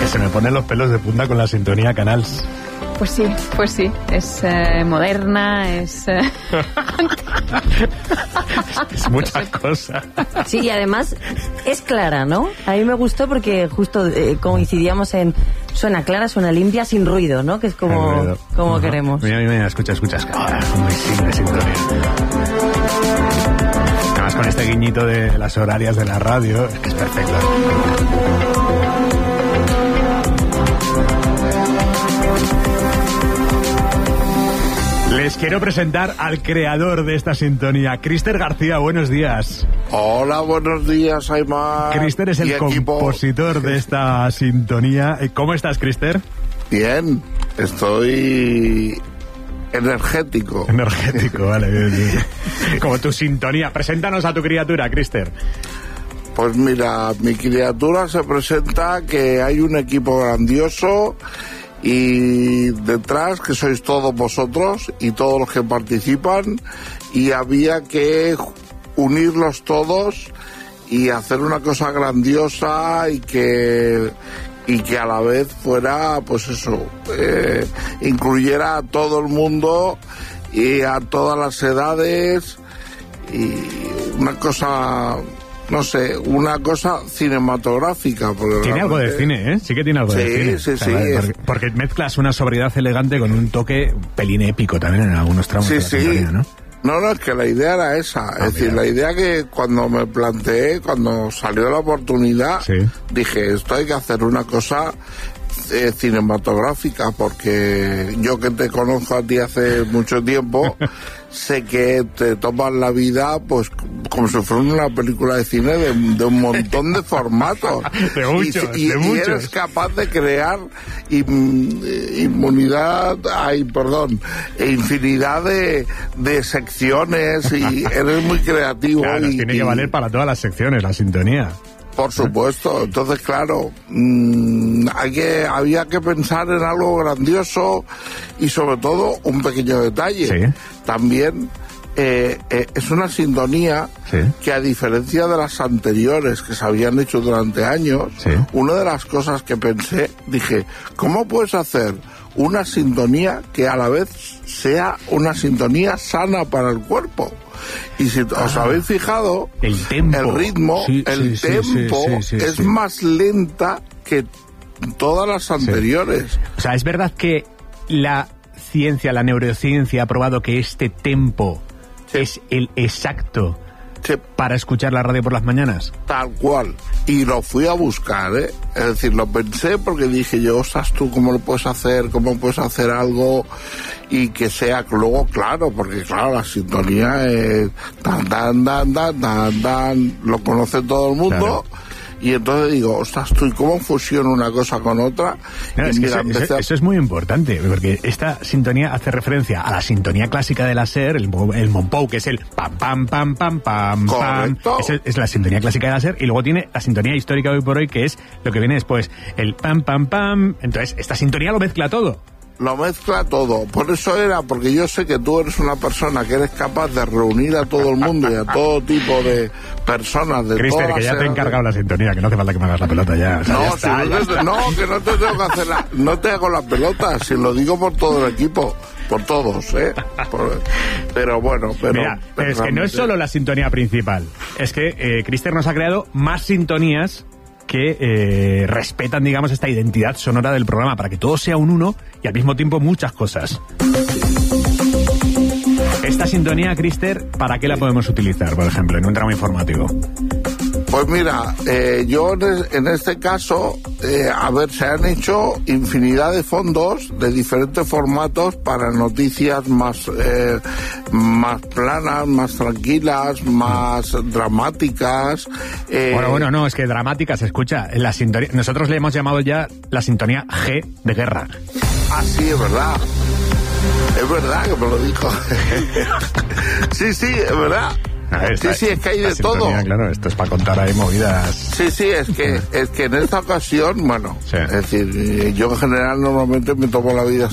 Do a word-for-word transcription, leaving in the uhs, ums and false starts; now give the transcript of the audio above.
Que se me ponen los pelos de punta con la sintonía Canals. Pues sí, pues sí. Es eh, moderna, es... Eh... es muchas cosas. Sí, y además es clara, ¿no? A mí me gustó porque justo eh, coincidíamos en... Suena clara, suena limpia, sin ruido, ¿no? Que es como, como uh-huh. queremos. Mira, mira, escucha, escucha. Ahora, muy simple sintonía. Además, con este guiñito de las horarias de la radio, es que es perfecto. Les quiero presentar al creador de esta sintonía, Crister García. Buenos días. Hola, buenos días, Aymar. Crister es el compositor de esta sintonía. ¿Cómo estás, Crister? Bien, estoy energético. Energético, vale, bien, bien. Como tu sintonía. Preséntanos a tu criatura, Crister. Pues mira, mi criatura se presenta que hay un equipo grandioso y detrás que sois todos vosotros y todos los que participan, y había que unirlos todos y hacer una cosa grandiosa y que y que a la vez fuera, pues eso, eh, incluyera a todo el mundo y a todas las edades, y una cosa, no sé, una cosa cinematográfica. Tiene realmente... algo de cine, ¿eh? Sí que tiene algo sí, de cine. Sí, o sea, sí, vale, es... porque, porque mezclas una sobriedad elegante con un toque pelín épico también en algunos tramos sí, de la sí. sintonía, ¿no? No, no, es que la idea era esa. Ah, es decir, mira. La idea que cuando me planteé, cuando salió la oportunidad, sí. dije, esto hay que hacer una cosa eh, cinematográfica, porque yo que te conozco a ti hace mucho tiempo, sé que te tomas la vida pues como si fuera una película de cine de, de un montón de formatos. De muchos, y, y, de y muchos. eres capaz de crear in, inmunidad, ay, perdón, infinidad de, de secciones, y eres muy creativo. Claro, y, tiene y, que valer para todas las secciones, la sintonía. Por supuesto. Entonces, claro, mmm, hay que, había que pensar en algo grandioso y sobre todo un pequeño detalle. Sí. También eh, eh, es una sintonía sí. que, a diferencia de las anteriores que se habían hecho durante años, sí. una de las cosas que pensé, dije, ¿cómo puedes hacer una sintonía que a la vez sea una sintonía sana para el cuerpo? Y si ah, os habéis fijado, el, tempo. el ritmo, sí, el sí, tempo sí, sí, sí, es sí. más lenta que todas las anteriores. Sí. O sea, es verdad que la ciencia, la neurociencia ha probado que este tempo sí. es el exacto sí. para escuchar la radio por las mañanas. Tal cual. Y lo fui a buscar, ¿eh? Es decir, lo pensé porque dije yo, ostras, tú, ¿cómo lo puedes hacer? ¿Cómo puedes hacer algo y que sea luego claro? Porque claro, la sintonía es tan, tan, tan, tan, tan, tan, lo conoce todo el mundo. Claro. Y entonces digo, ostras, tú, ¿y cómo fusiona una cosa con otra? No, y es mira, que eso, eso, eso es muy importante, porque esta sintonía hace referencia a la sintonía clásica de la SER, el, el Monpou, que es el pam, pam, pam, pam, pam, pam. Es, el, es la sintonía clásica de la SER, y luego tiene la sintonía histórica de hoy por hoy, que es lo que viene después, el pam, pam, pam. Entonces, esta sintonía lo mezcla todo. Lo mezcla todo. Por eso era, porque yo sé que tú eres una persona que eres capaz de reunir a todo el mundo y a todo tipo de personas de Crister, todas que ya las te he encargado la sintonía, que no hace falta que me hagas la pelota ya. O sea, no, ya está, si ya no, está. Te, no, que no te tengo que hacer la, no te hago la pelota, si lo digo por todo el equipo, por todos, ¿eh? Por, pero bueno, pero... Mira, pero es que no es solo la sintonía principal, es que eh, Crister nos ha creado más sintonías que eh, respetan, digamos, esta identidad sonora del programa, para que todo sea un uno y al mismo tiempo muchas cosas. Esta sintonía, Crister, ¿para qué la podemos utilizar, por ejemplo, en un tramo informativo? Pues mira, eh, yo en este caso, eh, a ver, se han hecho infinidad de fondos de diferentes formatos para noticias más, eh, más planas, más tranquilas, más dramáticas. Eh... Bueno, bueno, no, es que dramática se escucha. En la sintonía, nosotros le hemos llamado ya la sintonía G de guerra. Ah, sí, es verdad. Es verdad que me lo dijo. Sí, sí, es verdad. Sí, sí, es que hay de sintonía, todo. Claro, esto es para contar ahí movidas. Sí, sí, es que es que en esta ocasión, bueno, sí. Es decir, yo en general normalmente me tomo la vida